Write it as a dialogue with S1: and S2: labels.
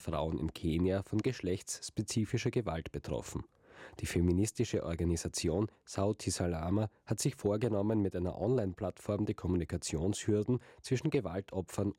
S1: Frauen in Kenia von geschlechtsspezifischer Gewalt betroffen. Die feministische Organisation Sauti Salama hat sich vorgenommen, mit einer Online-Plattform die Kommunikationshürden zwischen Gewaltopfern